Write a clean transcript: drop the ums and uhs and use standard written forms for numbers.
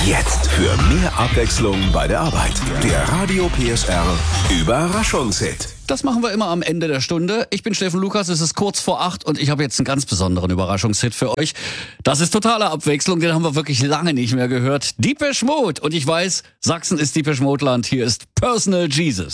Jetzt für mehr Abwechslung bei der Arbeit. Der Radio PSR Überraschungshit. Das machen wir immer am Ende der Stunde. Ich bin Steffen Lukas, es ist kurz vor 8 und ich habe jetzt einen ganz besonderen Überraschungshit für euch. Das ist totale Abwechslung, den haben wir wirklich lange nicht mehr gehört. Depeche Mode. Und ich weiß, Sachsen ist Depeche Mode Land. Hier ist Personal Jesus.